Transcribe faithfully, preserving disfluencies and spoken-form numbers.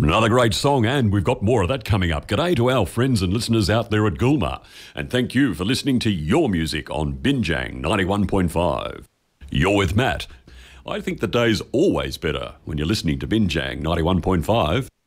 Another great song, and we've got more of that coming up. G'day to our friends and listeners out there at Gulma, and thank you for listening to your music on Binjang ninety-one point five. You're with Matt. I think the day's always better when you're listening to Binjang ninety-one point five.